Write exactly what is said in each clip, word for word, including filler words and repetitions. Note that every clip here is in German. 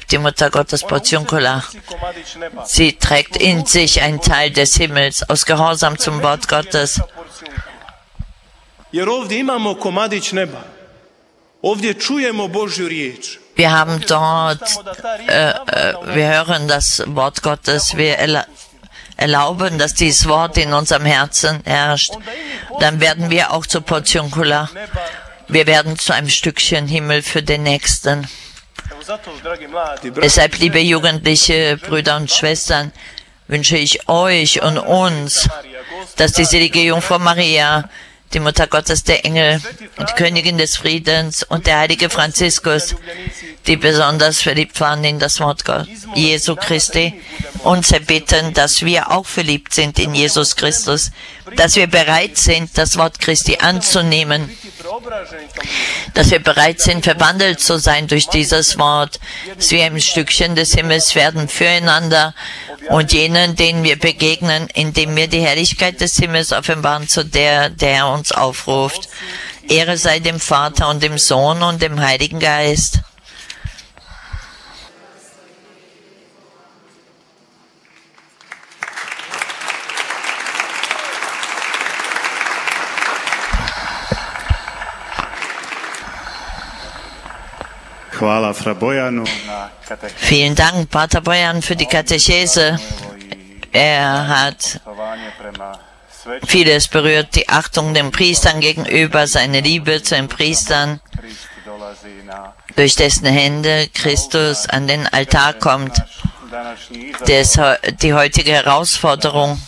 gibt die Mutter Gottes Portiuncula. Sie trägt in sich einen Teil des Himmels aus Gehorsam zum Wort Gottes. Wir haben dort, äh, äh, wir hören das Wort Gottes, wir erla erlauben, dass dieses Wort in unserem Herzen herrscht. Dann werden wir auch zur Portiuncula. Wir werden zu einem Stückchen Himmel für den Nächsten. Deshalb, liebe jugendliche Brüder und Schwestern, wünsche ich euch und uns, dass die selige Jungfrau Maria, die Mutter Gottes, der Engel, die Königin des Friedens und der heilige Franziskus, die besonders verliebt waren in das Wort Gott, Jesu Christi, uns erbitten, dass wir auch verliebt sind in Jesus Christus, dass wir bereit sind, das Wort Christi anzunehmen, dass wir bereit sind, verwandelt zu sein durch dieses Wort, dass wir ein Stückchen des Himmels werden füreinander und jenen, denen wir begegnen, indem wir die Herrlichkeit des Himmels offenbaren, zu der der uns aufruft. Ehre sei dem Vater und dem Sohn und dem Heiligen Geist. Vielen Dank, Pater Bojan, für die Katechese. Er hat vieles berührt, die Achtung den Priestern gegenüber, seine Liebe zu den Priestern, durch dessen Hände Christus an den Altar kommt. Des, die heutige Herausforderung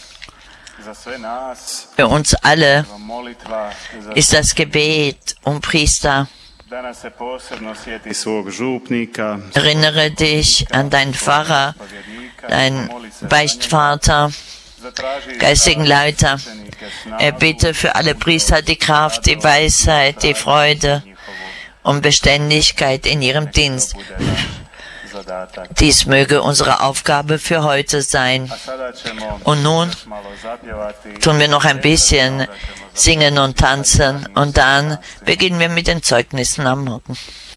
für uns alle ist das Gebet um Priester. Erinnere dich an deinen Pfarrer, deinen Beichtvater, geistigen Leiter. Erbitte für alle Priester die Kraft, die Weisheit, die Freude und Beständigkeit in ihrem Dienst. Dies möge unsere Aufgabe für heute sein. Und nun tun wir noch ein bisschen singen und tanzen und dann beginnen wir mit den Zeugnissen am Morgen.